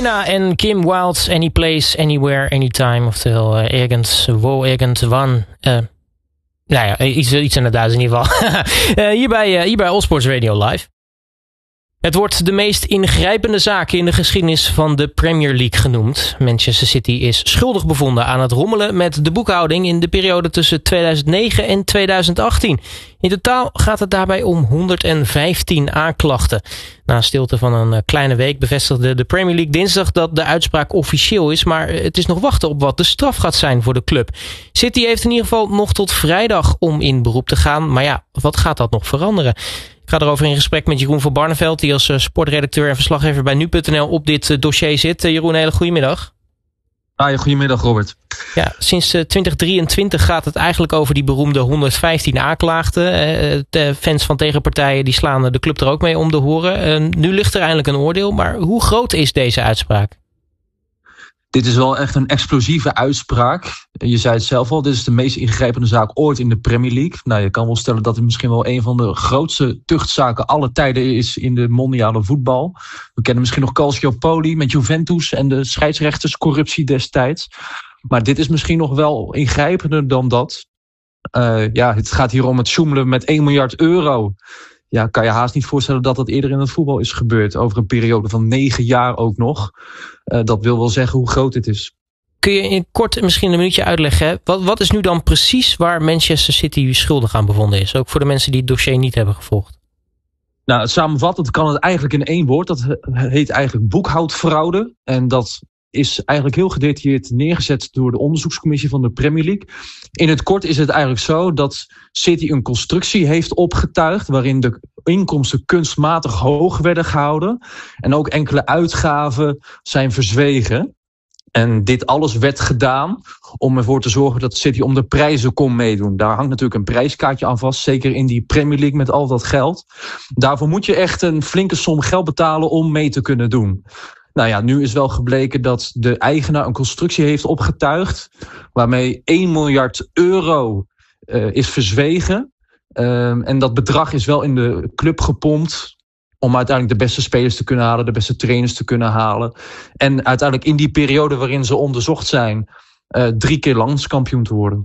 Selena en Kim Wilde's Any Place, Anywhere, Anytime. Oftewel ergens, wo, ergens, wan. Nou ja, iets aan het Duits in ieder geval. hier bij All Sports Radio Live. Het wordt de meest ingrijpende zaak in de geschiedenis van de Premier League genoemd. Manchester City is schuldig bevonden aan het rommelen met de boekhouding in de periode tussen 2009 en 2018. In totaal gaat het daarbij om 115 aanklachten. Na een stilte van een kleine week bevestigde de Premier League dinsdag dat de uitspraak officieel is, maar het is nog wachten op wat de straf gaat zijn voor de club. City heeft in ieder geval nog tot vrijdag om in beroep te gaan, maar ja, wat gaat dat nog veranderen? Ik ga erover in gesprek met Jeroen van Barneveld, die als sportredacteur en verslaggever bij nu.nl op dit dossier zit. Jeroen, een hele goede middag. Goedemiddag Robert. Ja, sinds 2023 gaat het eigenlijk over die beroemde 115 aanklaagden. De fans van tegenpartijen die slaan de club er ook mee om de horen. Nu ligt er eindelijk een oordeel, maar hoe groot is deze uitspraak? Dit is wel echt een explosieve uitspraak. Je zei het zelf al, dit is de meest ingrijpende zaak ooit in de Premier League. Nou, je kan wel stellen dat het misschien wel een van de grootste tuchtzaken aller tijden is in de mondiale voetbal. We kennen misschien nog Calciopoli met Juventus en de scheidsrechterscorruptie destijds. Maar dit is misschien nog wel ingrijpender dan dat. Het gaat hier om het sjoemelen met 1 miljard euro. Ja, kan je haast niet voorstellen dat dat eerder in het voetbal is gebeurd. Over een periode van 9 jaar ook nog. Dat wil wel zeggen hoe groot dit is. Kun je in kort misschien een minuutje uitleggen? Wat is nu dan precies waar Manchester City schuldig aan bevonden is? Ook voor de mensen die het dossier niet hebben gevolgd. Nou, samenvattend kan het eigenlijk in 1 woord. Dat heet eigenlijk boekhoudfraude. En dat is eigenlijk heel gedetailleerd neergezet door de onderzoekscommissie van de Premier League. In het kort is het eigenlijk zo dat City een constructie heeft opgetuigd waarin de inkomsten kunstmatig hoog werden gehouden en ook enkele uitgaven zijn verzwegen. En dit alles werd gedaan om ervoor te zorgen dat City om de prijzen kon meedoen. Daar hangt natuurlijk een prijskaartje aan vast, zeker in die Premier League met al dat geld. Daarvoor moet je echt een flinke som geld betalen om mee te kunnen doen. Nou ja, nu is wel gebleken dat de eigenaar een constructie heeft opgetuigd waarmee 1 miljard euro is verzwegen. En dat bedrag is wel in de club gepompt om uiteindelijk de beste spelers te kunnen halen, de beste trainers te kunnen halen. En uiteindelijk in die periode waarin ze onderzocht zijn 3 keer landskampioen te worden.